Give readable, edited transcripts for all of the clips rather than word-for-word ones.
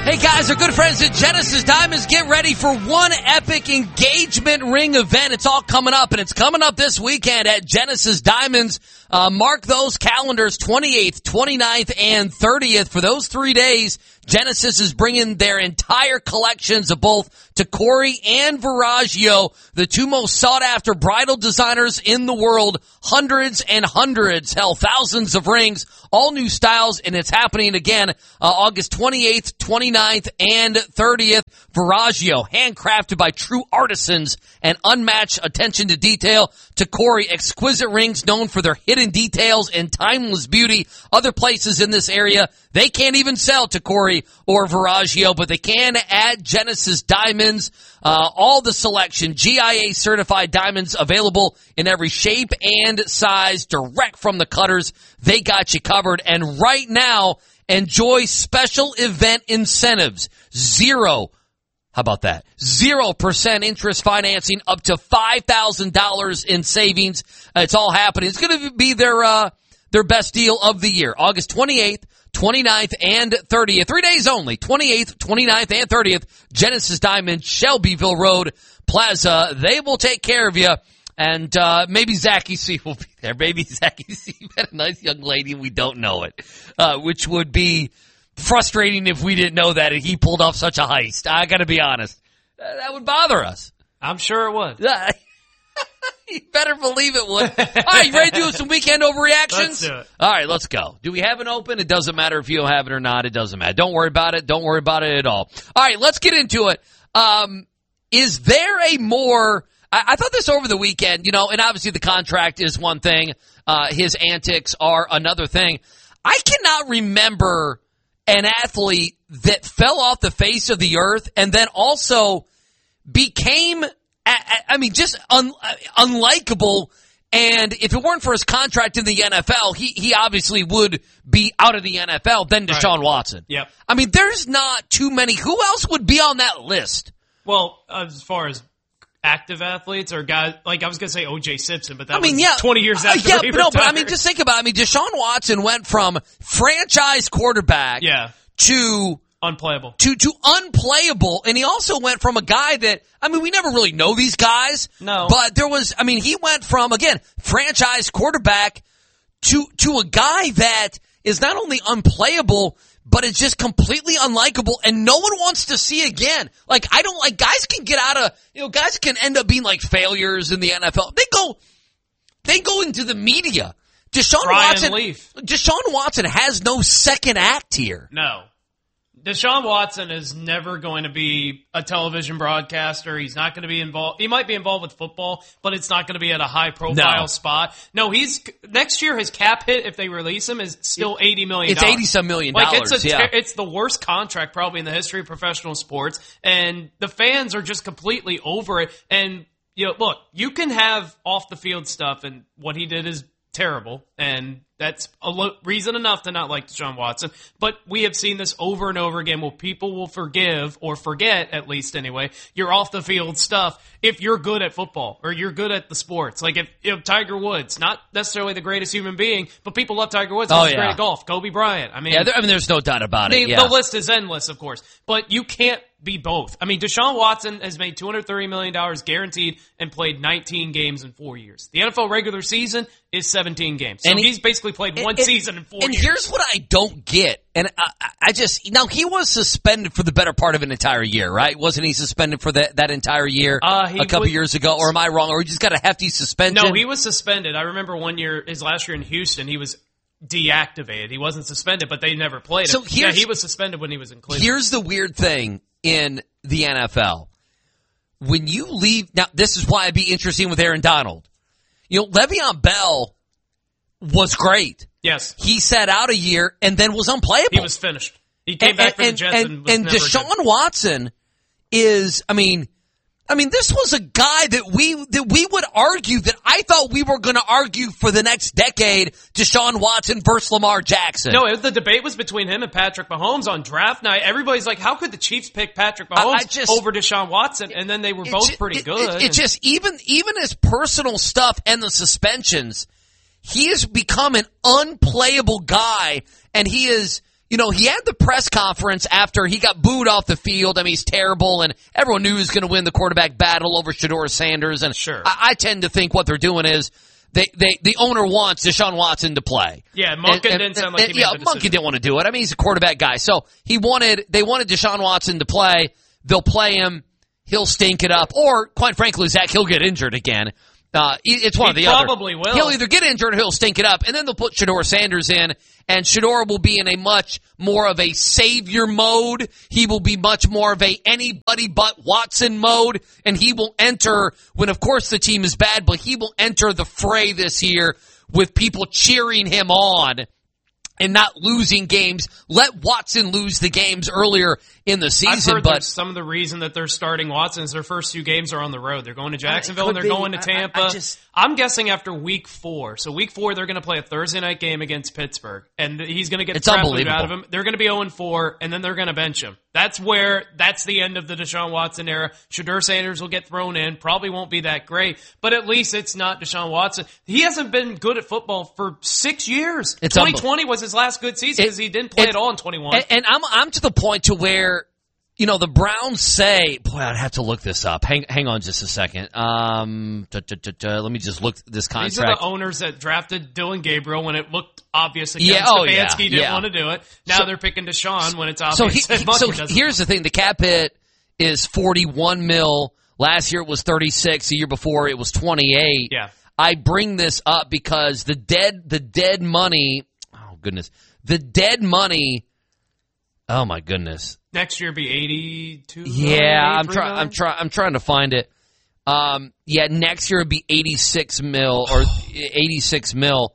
Hey guys, our good friends at Genesis Diamonds, get ready for one epic engagement ring event. It's all coming up, and it's coming up this weekend at Genesis Diamonds. Mark those calendars, 28th, 29th, and 30th. For those 3 days, Genesis is bringing their entire collections of both Tacori and Verragio, the two most sought-after bridal designers in the world. Hundreds and hundreds, hell, thousands of rings, all new styles, and it's happening again August 28th, 29th, and 30th. Verragio, handcrafted by true artisans and unmatched attention to detail. Tacori, exquisite rings known for their hidden details and timeless beauty. Other places in this area, they can't even sell Tacori or Verragio, but they can at Genesis Diamonds. All the selection, GIA certified diamonds available in every shape and size, direct from the cutters. They got you covered. And right now, enjoy special event incentives. How about that? 0% interest financing, up to $5,000 in savings. It's all happening. It's going to be their best deal of the year. August 28th, 29th, and 30th. 3 days only. 28th, 29th, and 30th. Genesis Diamond, Shelbyville Road Plaza. They will take care of you. And maybe Zachy C will be there. Maybe Zachy C met a nice young lady and we don't know it, which would be frustrating if we didn't know that and he pulled off such a heist. I got to be honest. That would bother us. I'm sure it would. You better believe it would. All right, you ready to do some weekend overreactions? Let's do it. All right, let's go. Do we have it open? It doesn't matter if you don't have it or not. It doesn't matter. Don't worry about it. Don't worry about it at all. All right, let's get into it. Is there a more... I thought this over the weekend, and obviously the contract is one thing. His antics are another thing. I cannot remember an athlete that fell off the face of the earth and then also became, just unlikable. And if it weren't for his contract in the NFL, he obviously would be out of the NFL than Deshaun Watson. Yep. There's not too many. Who else would be on that list? Well, as far as active athletes or guys, like I was going to say O.J. Simpson, but that was 20 years after he retired. Just think about it. Deshaun Watson went from franchise quarterback to unplayable. To unplayable, and he also went from a guy that, we never really know these guys. No. But there was, he went from, again, franchise quarterback to a guy that is not only unplayable, but it's just completely unlikable, and no one wants to see again. Guys can get out of, guys can end up being like failures in the NFL. They go into the media. Deshaun Watson has no second act here. No. Deshaun Watson is never going to be a television broadcaster. He's not going to be involved. He might be involved with football, but it's not going to be at a high-profile spot. No, next year his cap hit, if they release him, is still $80 million. It's $80-some million. It's the worst contract probably in the history of professional sports, and the fans are just completely over it. And look, you can have off-the-field stuff, and what he did is terrible, and that's reason enough to not like Deshaun Watson. But we have seen this over and over again where people will forgive, or forget at least anyway, your off-the-field stuff if you're good at football or you're good at the sports. Like if Tiger Woods, not necessarily the greatest human being, but people love Tiger Woods. He's great at golf. Kobe Bryant. There's no doubt about it. The list is endless, of course. But you can't be both. Deshaun Watson has made $230 million guaranteed and played 19 games in 4 years. The NFL regular season is 17 games. So he's basically played one season in 4 years. And here's what I don't get. And now he was suspended for the better part of an entire year, right? Wasn't he suspended for that entire year a couple years ago? Or am I wrong? Or he just got a hefty suspension? No, he was suspended. I remember his last year in Houston, he was deactivated. He wasn't suspended, but they never played him. He was suspended when he was in Cleveland. Here's the weird thing in the NFL. When you leave, now this is why it'd be interesting with Aaron Donald. Le'Veon Bell was great. Yes. He sat out a year and then was unplayable. He was finished. He came back for the Jets and was never Deshaun good. Watson is, this was a guy that we would argue that I thought we were going to argue for the next decade, Deshaun Watson versus Lamar Jackson. No, the debate was between him and Patrick Mahomes on draft night. Everybody's like, how could the Chiefs pick Patrick Mahomes over Deshaun Watson? And then they were both pretty good. It just, even his personal stuff and the suspensions, he has become an unplayable guy, and he is, he had the press conference after he got booed off the field. I mean, he's terrible, and everyone knew he was going to win the quarterback battle over Shedeur Sanders. And sure. I tend to think what they're doing is the owner wants Deshaun Watson to play. Yeah, Monken didn't sound like he made the decision. Monken didn't want to do it. I mean, he's a quarterback guy. So they wanted Deshaun Watson to play. They'll play him. He'll stink it up. Or, quite frankly, Zach, he'll get injured again. It's one or the other. He probably will. He'll either get injured or he'll stink it up. And then they'll put Shedeur Sanders in, and Shedeur will be in a much more of a savior mode. He will be much more of a anybody but Watson mode, and he will enter when, of course, the team is bad, but he will enter the fray this year with people cheering him on and not losing games. Let Watson lose the games earlier in the season. I've heard some of the reason that they're starting Watson is their first 2 games are on the road. They're going to Jacksonville and they're going to Tampa. I'm guessing after week 4. So week 4, they're going to play a Thursday night game against Pittsburgh, and he's going to get the crap beat out of him. They're going to be 0-4, and then they're going to bench him. That's the end of the Deshaun Watson era. Shedeur Sanders will get thrown in. Probably won't be that great, but at least it's not Deshaun Watson. He hasn't been good at football for 6 years. 2020 was his last good season because he didn't play at all in 21. And I'm to the point to where, the Browns say, boy, I'd have to look this up. Hang on just a second. Let me just look this contract. These are the owners that drafted Dylan Gabriel when it looked obvious again. Stefanski didn't want to do it. Now they're picking Deshaun when it's obvious. So here's the thing. The cap hit is $41 million. Last year it was 36. The year before it was 28. Yeah. I bring this up because the dead money, oh goodness. The dead money, oh my goodness. Next year be 82. Yeah, I'm trying to find it. Next year it'd be 86 mil or 86 mil.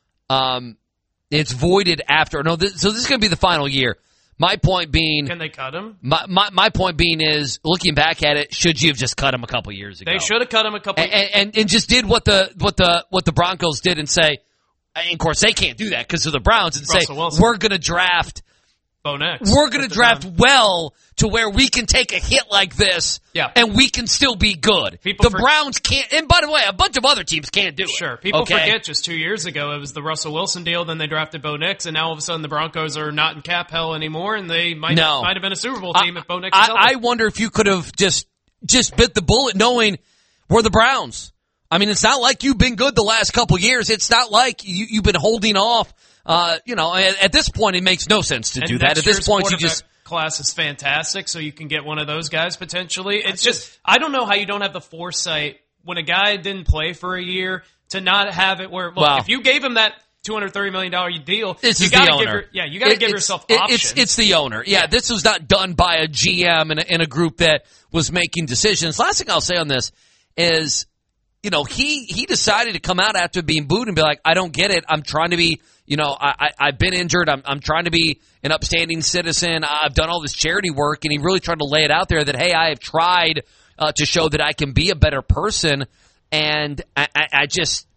It's voided after. So this is going to be the final year. My point being, can they cut him? My point being is, looking back at it, should you have just cut him a couple years ago? They should have cut him a couple and just did what the Broncos did and say. And of course, they can't do that because of the Browns and say, we're going to draft Bo Nix. We're going to draft well to where we can take a hit like this and we can still be good. Browns can't, and by the way, a bunch of other teams can't do it. Sure. People forget just 2 years ago it was the Russell Wilson deal, then they drafted Bo Nix, and now all of a sudden the Broncos are not in cap hell anymore, and they might have been a Super Bowl team if Bo Nix was healthy. I wonder if you could have just bit the bullet knowing we're the Browns. I mean, it's not like you've been good the last couple years. It's not like you've been holding off. At this point, it makes no sense to do that. At this point, you just class is fantastic, so you can get one of those guys potentially. It's just I don't know how you don't have the foresight when a guy didn't play for a year to not have it where if you gave him that $230 million deal, you got to give yourself options. It's the owner. Yeah, this was not done by a GM and a group that was making decisions. Last thing I'll say on this is, he decided to come out after being booed and be like, I don't get it. I'm trying to be, I've been injured. I'm trying to be an upstanding citizen. I've done all this charity work. And he really tried to lay it out there that, hey, I have tried to show that I can be a better person. And I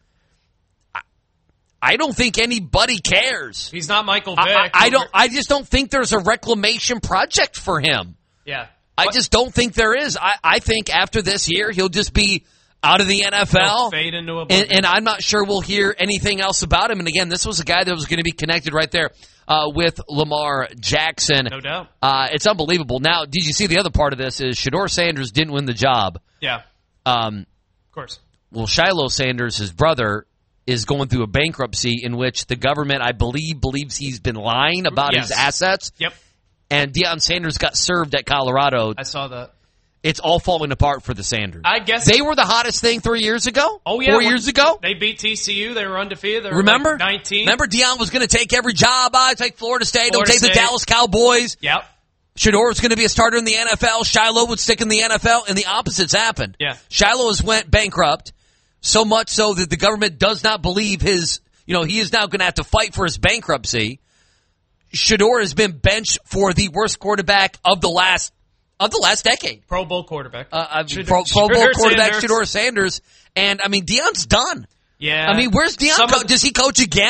don't think anybody cares. He's not Michael Vick. I just don't think there's a reclamation project for him. Yeah. I just don't think there is. I think after this year, he'll just be out of the NFL, fade into and I'm not sure we'll hear anything else about him. And again, this was a guy that was going to be connected right there with Lamar Jackson. No doubt. It's unbelievable. Now, did you see the other part of this is Shedeur Sanders didn't win the job. Yeah. Of course. Well, Shiloh Sanders, his brother, is going through a bankruptcy in which the government, I believes he's been lying about his assets. Yep. And Deion Sanders got served at Colorado. I saw that. It's all falling apart for the Sanders. I guess they were the hottest thing 3 years ago. Oh yeah, 4 years ago. They beat TCU. They were undefeated. They were Remember? Like 19. Remember Deion was going to take every job. Take Florida State. Don't take the Dallas Cowboys. Yep. Shedeur was going to be a starter in the NFL. Shiloh would stick in the NFL, and the opposites happened. Yeah. Shiloh has went bankrupt, so much so that the government does not believe his. He is now going to have to fight for his bankruptcy. Shedeur has been benched for the worst quarterback of the last decade. Pro Bowl quarterback. Pro Bowl quarterback Shedeur Sanders. And, Deion's done. Yeah. Where's Deion? Does he coach again?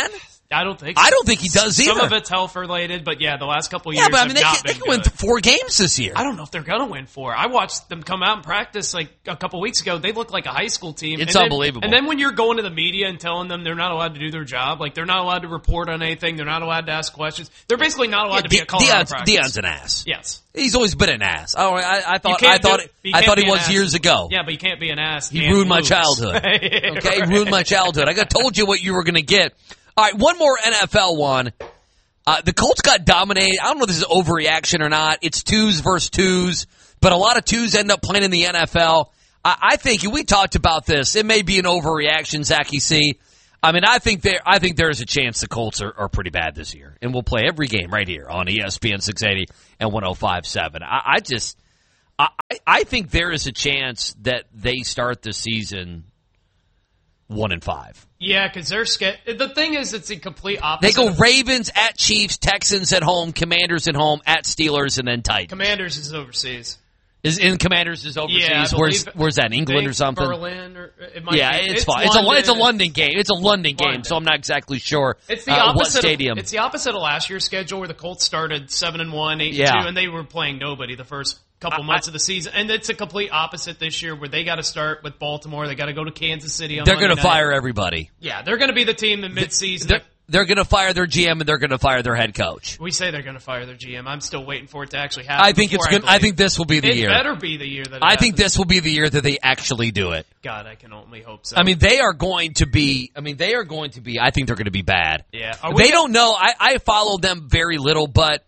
I don't think so. I don't think he does either. Some of it's health related, but the last couple of years but I mean, they can win 4 games this year. I don't know if they're going to win 4. I watched them come out and practice like a couple weeks ago. They look like a high school team. It's unbelievable. And then when you're going to the media and telling them they're not allowed to do their job, like they're not allowed to report on anything, they're not allowed to ask questions, they're basically not allowed to be a caller on practice. Deion's an ass. Yes. He's always been an ass. Oh, I thought he was years ago. Yeah, but you can't be an ass. He ruined my childhood. Okay, right. Ruined my childhood. I told you what you were going to get. All right, one more NFL one. The Colts got dominated. I don't know if this is overreaction or not. It's 2s versus 2s, but a lot of 2s end up playing in the NFL. I think, and we talked about this, it may be an overreaction, Zachy C. I mean, I think there's a chance the Colts are pretty bad this year, and we'll play every game right here on ESPN 680 and 105.7. I think there is a chance that they start the season 1-5. Yeah, because the thing is, it's a complete opposite. They go Ravens at Chiefs, Texans at home, Commanders at home, at Steelers, and then Titans. Commanders is overseas. Commanders is overseas. Yeah, where's that? England or something? Berlin, or it might be. It's fine. It's a London game. It's a London game, so I'm not exactly sure. It's the opposite. What stadium? It's the opposite of last year's schedule, where the Colts started 7-1, 8-2, and they were playing nobody the first couple months of the season. And it's a complete opposite this year, where they got to start with Baltimore. They got to go to Kansas City. They're going to fire everybody. Yeah, they're going to be the team in midseason. They're going to fire their GM and they're going to fire their head coach. We say they're going to fire their GM. I'm still waiting for it to actually happen. I think it's good. I think this will be the year. It better be the year that. I think this will be the year that they actually do it. God, I can only hope so. I mean, they are going to be. I think they're going to be bad. Yeah, they don't know. I follow them very little, but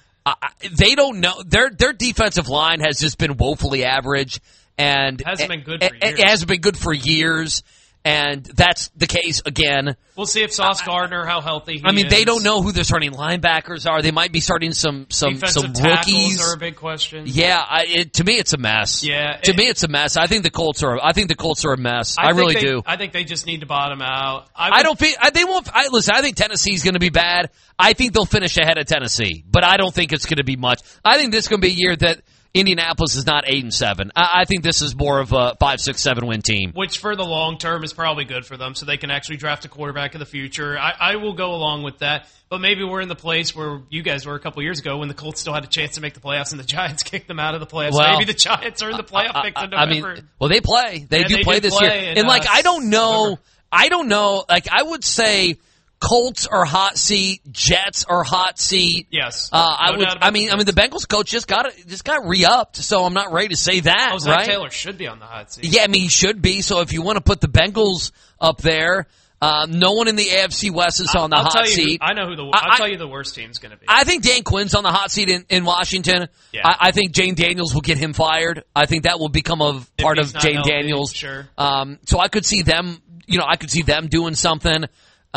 they don't know. Their defensive line has just been woefully average, and it hasn't been good for years. It hasn't been good for years. And that's the case again. We'll see if Sauce Gardner, how healthy he is. I mean, they don't know who their starting linebackers are. They might be starting some defensive rookies. Tackles are a big question. Yeah, to me, it's a mess. Yeah, to me, it's a mess. I think the Colts are a mess. I really do. I think they just need to bottom out. I don't think they won't. Listen, I think Tennessee's going to be bad. I think they'll finish ahead of Tennessee, but I don't think it's going to be much. I think this is going to be a year that Indianapolis is not 8-7. I think this is more of a 5, 6, 7 win team. Which for the long term is probably good for them, so they can actually draft a quarterback of the future. I will go along with that. But maybe we're in the place where you guys were a couple years ago when the Colts still had a chance to make the playoffs and the Giants kicked them out of the playoffs. Well, maybe the Giants are in the playoff picks in November. They play. They do play this year. And I don't know. Like, I would say Colts are hot seat, Jets are hot seat. Yes. I mean, the Bengals coach just got re-upped, so I'm not ready to say that. Zach Taylor should be on the hot seat. Yeah, I mean, he should be. So if you want to put the Bengals up there, no one in the AFC West is on the hot seat. I know who I'll tell you the worst team's going to be. I think Dan Quinn's on the hot seat in Washington. Yeah. I think Jane Daniels will get him fired. I think that will become a part of Jane Daniels. Sure. So I could see them. I could see them doing something.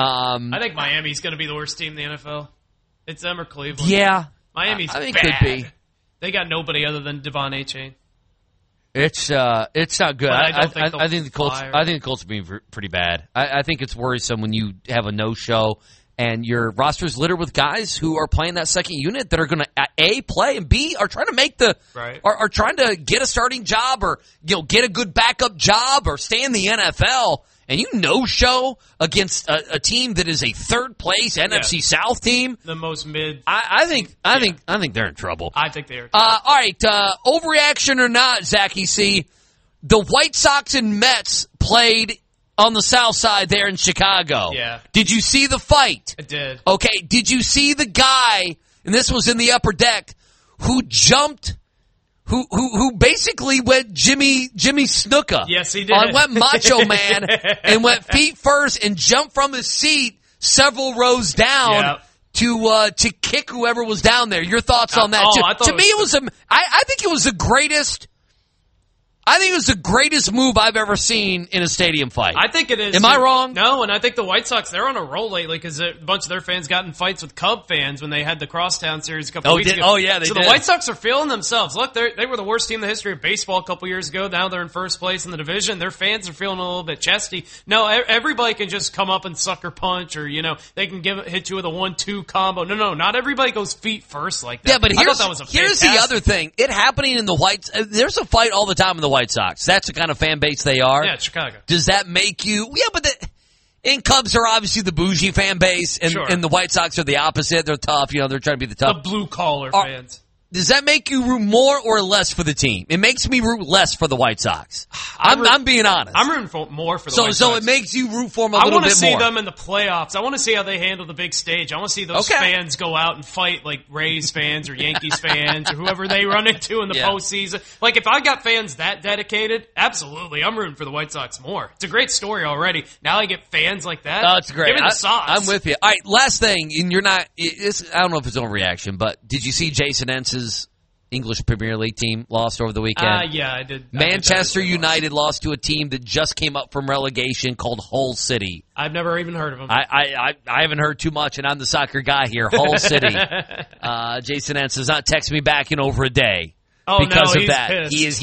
I think Miami's going to be the worst team in the NFL. It's them or Cleveland. Yeah. Miami's I think bad. It could be. They got nobody other than Devon Achane. It's not good. I think the Colts. fire. I think the Colts will be pretty bad. I think it's worrisome when you have a no-show and your roster's littered with guys who are playing that second unit that are going to A, play, and B, are trying to make are trying to get a starting job or get a good backup job or stay in the NFL. And you no-show against a team that is a third-place NFC South team. The most mid. I think they're in trouble. I think they are. All right, overreaction or not, Zachy C. The White Sox and Mets played on the South Side there in Chicago. Yeah. Did you see the fight? I did. Okay. Did you see the guy? And this was in the upper deck who jumped. Who basically went Jimmy Snuka. Yes, he did. Went Macho Man and went feet first and jumped from his seat several rows down to kick whoever was down there. Your thoughts on that? To me, it was I think it was the greatest. I think it was the greatest move I've ever seen in a stadium fight. I think it is. Am I wrong? No, and I think the White Sox, they're on a roll lately because a bunch of their fans got in fights with Cub fans when they had the Crosstown series a couple weeks ago. Oh, yeah, they did. So the White Sox are feeling themselves. Look, they were the worst team in the history of baseball a couple years ago. Now they're in first place in the division. Their fans are feeling a little bit chesty. No, everybody can just come up and sucker punch or, they can hit you with a 1-2 combo. No, not everybody goes feet first like that. Yeah, but here's the other thing. It happening in the White – there's a fight all the time in the White Sox. That's kind of fan base they are. Yeah, Chicago. Does that make you? Yeah, but And Cubs are obviously the bougie fan base, and, Sure. and the White Sox are the opposite. They're tough. They're trying to be the tough. The blue-collar fans. Does that make you root more or less for the team? It makes me root less for the White Sox. I'm being honest. I'm rooting more for the White Sox. So it makes you root for them a little bit more. I want to see them in the playoffs. I want to see how they handle the big stage. I want to see those fans go out and fight like Rays fans or Yankees fans or whoever they run into in the postseason. Like, if I got fans that dedicated, absolutely, I'm rooting for the White Sox more. It's a great story already. Now I get fans like that. Oh, it's great. Give me the Sox. I'm with you. All right, last thing, and you're not. I don't know if it's an overreaction, but did you see Jason Ence's English Premier League team lost over the weekend? Yeah, I did. Manchester United lost to a team that just came up from relegation called Hull City. I've never even heard of them. I haven't heard too much, and I'm the soccer guy here. Hull City. Jason Ence does not text me back in over a day because of that. Pissed. He is